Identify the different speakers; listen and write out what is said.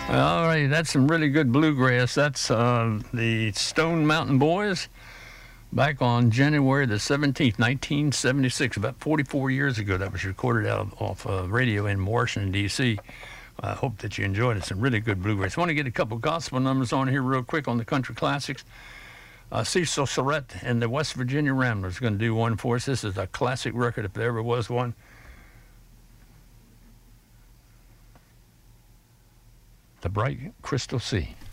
Speaker 1: All right, that's some really good bluegrass. That's the Stone Mountain Boys back on January the 17th, 1976, about 44 years ago. That was recorded off radio in Washington, D.C. I hope that you enjoyed it. Some really good bluegrass. I want to get a couple gospel numbers on here real quick on the country classics. Cecil Surrett and the West Virginia Ramblers are going to do one for us. This is a classic record if there ever was one. The Bright Crystal Sea.